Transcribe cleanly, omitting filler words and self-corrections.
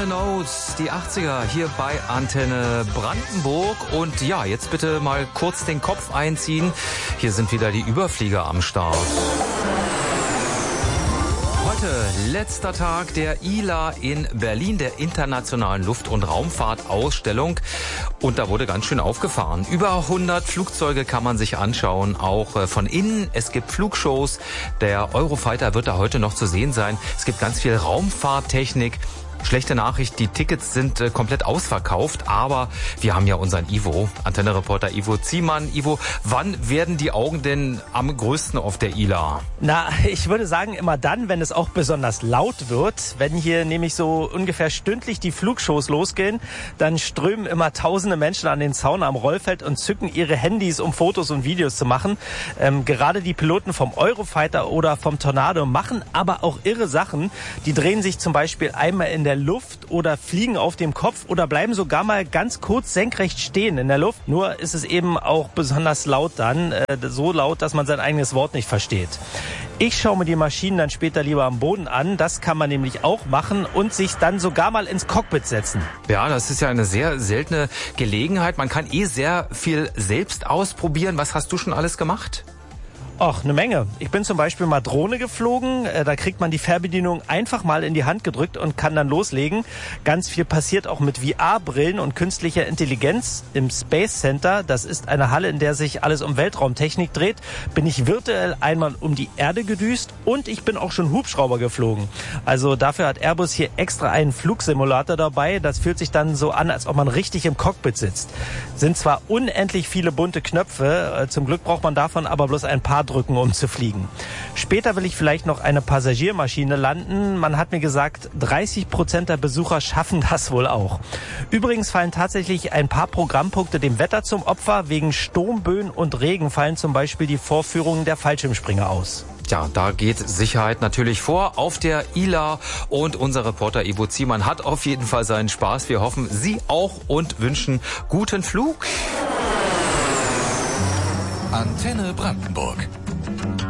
Notes, die 80er hier bei Antenne Brandenburg. Und ja, jetzt bitte mal kurz den Kopf einziehen. Hier sind wieder die Überflieger am Start. Heute letzter Tag der ILA in Berlin, der Internationalen Luft- und Raumfahrtausstellung. Und da wurde ganz schön aufgefahren. Über 100 Flugzeuge kann man sich anschauen, auch von innen. Es gibt Flugshows. Der Eurofighter wird da heute noch zu sehen sein. Es gibt ganz viel Raumfahrttechnik. Schlechte Nachricht, die Tickets sind komplett ausverkauft, aber wir haben ja unseren Ivo, Antenne-Reporter Ivo Ziemann. Ivo, wann werden die Augen denn am größten auf der ILA? Na, ich würde sagen immer dann, wenn es auch besonders laut wird. Wenn hier nämlich so ungefähr stündlich die Flugshows losgehen, dann strömen immer tausende Menschen an den Zaun am Rollfeld und zücken ihre Handys, um Fotos und Videos zu machen. Gerade die Piloten vom Eurofighter oder vom Tornado machen aber auch irre Sachen. Die drehen sich zum Beispiel einmal in der Luft oder fliegen auf dem Kopf oder bleiben sogar mal ganz kurz senkrecht stehen in der Luft. Nur ist es eben auch besonders laut dann, so laut, dass man sein eigenes Wort nicht versteht. Ich schaue mir die Maschinen dann später lieber am Boden an. Das kann man nämlich auch machen und sich dann sogar mal ins Cockpit setzen. Ja, das ist ja eine sehr seltene Gelegenheit. Man kann sehr viel selbst ausprobieren. Was hast du schon alles gemacht? Ach, eine Menge. Ich bin zum Beispiel mal Drohne geflogen. Da kriegt man die Fernbedienung einfach mal in die Hand gedrückt und kann dann loslegen. Ganz viel passiert auch mit VR-Brillen und künstlicher Intelligenz im Space Center. Das ist eine Halle, in der sich alles um Weltraumtechnik dreht. Bin ich virtuell einmal um die Erde gedüst und ich bin auch schon Hubschrauber geflogen. Also dafür hat Airbus hier extra einen Flugsimulator dabei. Das fühlt sich dann so an, als ob man richtig im Cockpit sitzt. Sind zwar unendlich viele bunte Knöpfe. Zum Glück braucht man davon aber bloß ein paar drücken, um zu fliegen. Später will ich vielleicht noch eine Passagiermaschine landen. Man hat mir gesagt, 30% der Besucher schaffen das wohl auch. Übrigens fallen tatsächlich ein paar Programmpunkte dem Wetter zum Opfer. Wegen Sturmböen und Regen fallen zum Beispiel die Vorführungen der Fallschirmspringer aus. Ja, da geht Sicherheit natürlich vor auf der ILA und unser Reporter Ivo Ziemann hat auf jeden Fall seinen Spaß. Wir hoffen, Sie auch und wünschen guten Flug. Antenne Brandenburg.